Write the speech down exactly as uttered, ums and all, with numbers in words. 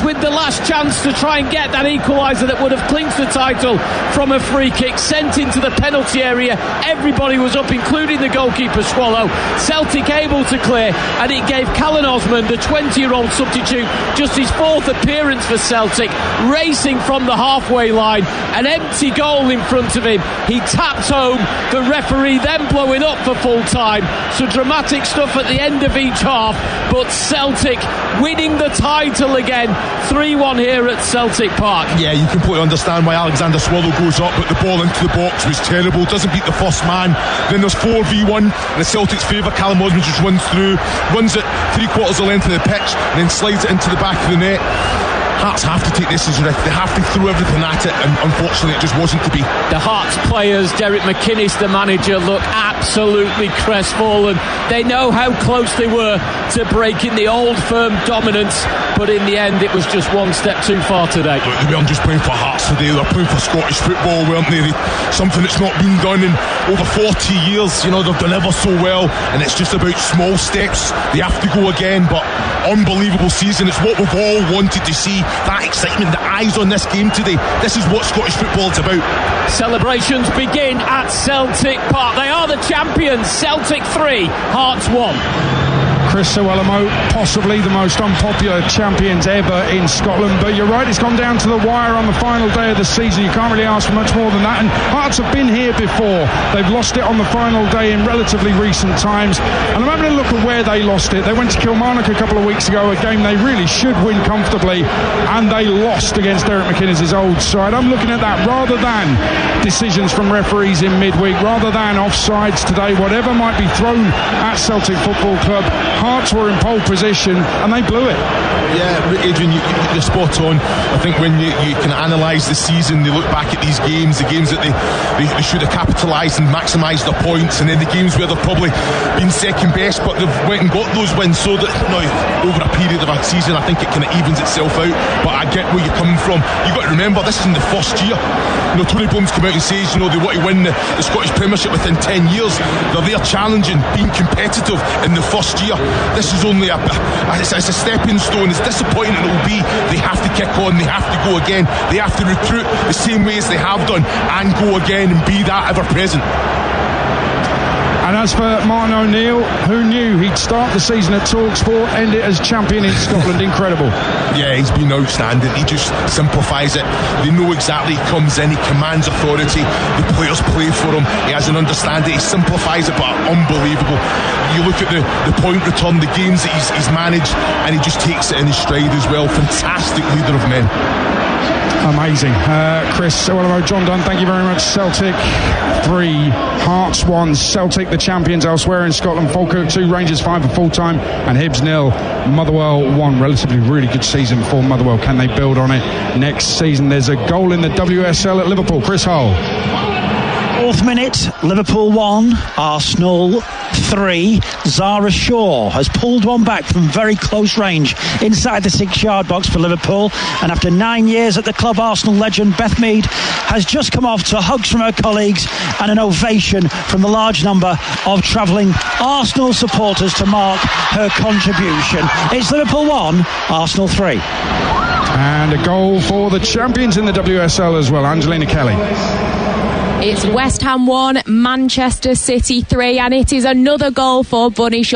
with the last chance to try and get that equaliser that would have clinched the title from a free kick, sent into the penalty area. Everybody was up, including the goalkeeper Swallow. Celtic able to clear, and it gave Callan Osman, the twenty-year-old substitute, just his fourth appearance for Celtic, racing from the halfway line. An empty goal in front of him. He tapped home, the referee then blowing up for full time. So dramatic stuff at the end of each half, but Celtic winning the title again, three one here at Celtic Park. Yeah, you completely understand why Alexander Swallow goes up, but the ball into the box was terrible, doesn't beat the first man. Then there's four v one in the Celtic's favour. Callum Osman just runs through, runs it three quarters of the length of the pitch, and then slides it into the back of the net. Hearts have to take this as risk. They have to throw everything at it, and unfortunately it just wasn't to be. The Hearts players, Derek McInnes, the manager, look absolutely crestfallen. They know how close they were to breaking the old firm dominance, but in the end it was just one step too far today. Look, they weren't just playing for Hearts today, they were playing for Scottish football, weren't they? they something that's not been done in over forty years. You know, they've done ever so well, and it's just about small steps. They have to go again, but unbelievable season. It's what we've all wanted to see. That excitement, the eyes on this game today. This is what Scottish football is about. Celebrations begin at Celtic Park. They are the champions. Celtic three, Hearts one. Chris Iwelumo, possibly the most unpopular champions ever in Scotland, but you're right, it's gone down to the wire on the final day of the season. You can't really ask for much more than that, and Hearts have been here before. They've lost it on the final day in relatively recent times, and I'm having a look at where they lost it. They went to Kilmarnock a couple of weeks ago, a game they really should win comfortably, and they lost against Derek McInnes' old side. I'm looking at that rather than decisions from referees in midweek, rather than offsides today, whatever might be thrown at Celtic Football Club. Hearts were in pole position and they blew it. Yeah, Adrian, you, you're spot on. I think when you, you can analyse the season, they look back at these games, the games that they, they, they should have capitalised and maximised their points, and then the games where they've probably been second best, but they've went and got those wins, so that now over a period of a season, I think it kind of evens itself out. But I get where you're coming from. You've got to remember, this is in the first year. You know, Tony Bloom's come out and says, you know, they want to win the, the Scottish Premiership within ten years. They're there challenging, being competitive in the first year. This is only a, a, it's a stepping stone. As disappointing it will be, they have to kick on, they have to go again, they have to recruit the same way as they have done and go again and be that ever present. And as for Martin O'Neill, who knew he'd start the season at TalkSport, end it as champion in Scotland? Incredible. Yeah, he's been outstanding. He just simplifies it. They know exactly he comes in, he commands authority, the players play for him, he has an understanding, he simplifies it, but unbelievable. You look at the, the point return, the games that he's, he's managed, and he just takes it in his stride as well. Fantastic leader of men. Amazing. Uh, Chris Iwelumo, John Dunn, thank you very much. Celtic three, Hearts one. Celtic the champions elsewhere in Scotland. Falkirk two, Rangers five for full time, and Hibs nil, Motherwell one. Relatively really good season for Motherwell. Can they build on it next season? There's a goal in the W S L at Liverpool. Chris Hull. Fourth minute, Liverpool one, Arsenal three. Zara Shaw has pulled one back from very close range inside the six-yard box for Liverpool, and after nine years at the club, Arsenal legend Beth Mead has just come off to hugs from her colleagues and an ovation from the large number of travelling Arsenal supporters to mark her contribution. It's Liverpool one, Arsenal three. And a goal for the champions in the W S L as well, Angelina Kelly. It's West Ham one, Manchester City three, and it is another goal for Bunny Shaw.